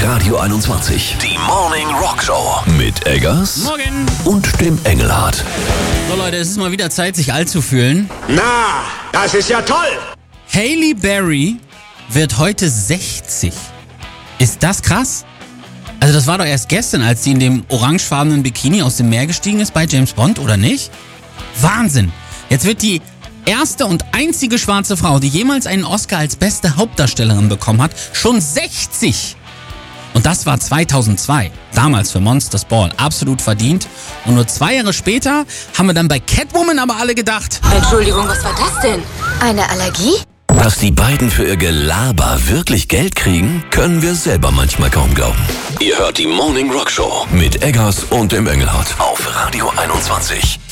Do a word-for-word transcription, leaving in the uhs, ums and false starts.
Radio einundzwanzig. Die Morning Rock Show mit Eggers Morgen. Und dem Engelhardt. So Leute, es ist mal wieder Zeit, sich alt zu fühlen. Na, das ist ja toll. Halle Berry wird heute sechzig. Ist das krass? Also das war doch erst gestern, als sie in dem orangefarbenen Bikini aus dem Meer gestiegen ist bei James Bond, oder nicht? Wahnsinn. Jetzt wird die erste und einzige schwarze Frau, die jemals einen Oscar als beste Hauptdarstellerin bekommen hat, schon sechzig. Und das war zweitausendzwei, damals für Monsters Ball. Absolut verdient. Und nur zwei Jahre später haben wir dann bei Catwoman aber alle gedacht... Entschuldigung, was war das denn? Eine Allergie? Dass die beiden für ihr Gelaber wirklich Geld kriegen, können wir selber manchmal kaum glauben. Ihr hört die Morning Rock Show mit Eggers und dem Engelhardt auf Radio einundzwanzig.